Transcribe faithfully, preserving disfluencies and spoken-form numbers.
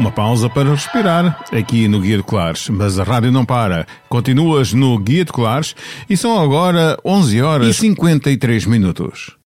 Uma pausa para respirar aqui no Guia de Colares. Mas a rádio não para. Continuas no Guia de Colares e são agora onze horas e cinquenta e três minutos.